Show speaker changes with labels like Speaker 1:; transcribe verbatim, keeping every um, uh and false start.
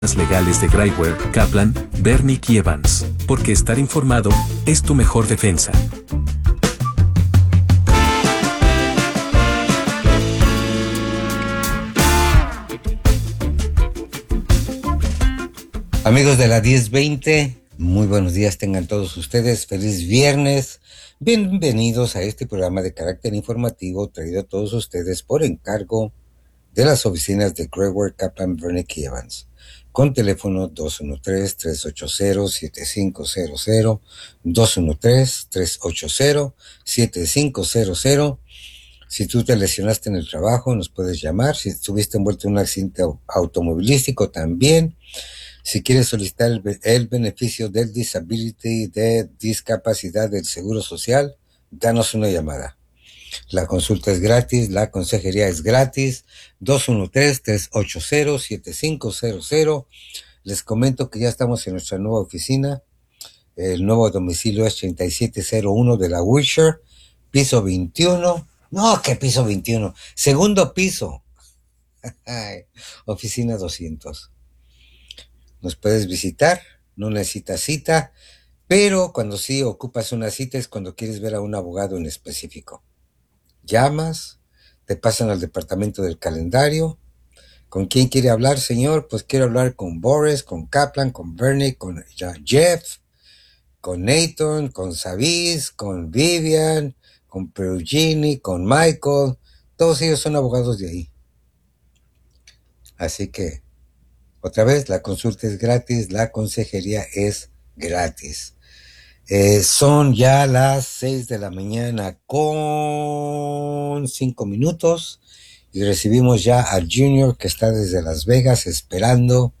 Speaker 1: legales de Greyware, Kaplan, Bernick y Evans, porque estar informado es tu mejor defensa.
Speaker 2: Amigos de la diez veinte, muy buenos días tengan todos ustedes, feliz viernes, bienvenidos a este programa de carácter informativo traído a todos ustedes por encargo de las oficinas de Greyware, Kaplan, Bernick y Evans, con teléfono dos uno tres, tres ocho cero, siete cinco cero cero, dos uno tres, tres ocho cero, siete cinco cero cero. Si tú te lesionaste en el trabajo, nos puedes llamar. Si estuviste envuelto en un accidente automovilístico, también. Si quieres solicitar el, el beneficio del disability, de discapacidad del Seguro Social, danos una llamada. La consulta es gratis, la consejería es gratis, dos uno tres, tres ocho cero, siete cinco cero cero. Les comento que ya estamos en nuestra nueva oficina. El nuevo domicilio es treinta y siete cero uno de la Wilshire, piso veintiuno. No, ¿qué piso veintiuno? Segundo piso. Ay, oficina doscientos. Nos puedes visitar, no necesitas cita, pero cuando sí ocupas una cita es cuando quieres ver a un abogado en específico. Llamas, te pasan al departamento del calendario. ¿Con quién quiere hablar, señor? Pues quiero hablar con Boris, con Kaplan, con Bernie, con Jeff, con Nathan, con Savis, con Vivian, con Perugini, con Michael. Todos ellos son abogados de ahí. Así que, otra vez, la consulta es gratis, la consejería es gratis. Eh, son ya las seis de la mañana con cinco minutos y recibimos ya al Junior que está desde Las Vegas esperando